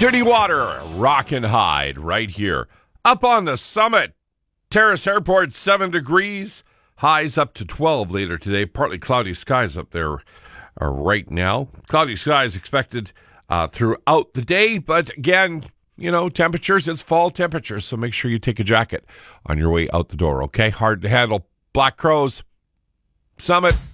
Dirty Water, Rock and Hide, right here. Up on the summit, Terrace Airport, 7 degrees. Highs up to 12 later today. Partly cloudy skies up there right now. Cloudy skies expected throughout the day. But again, temperatures, it's fall temperatures. So make sure you take a jacket on your way out the door, okay? Hard to handle. Black Crows, Summit.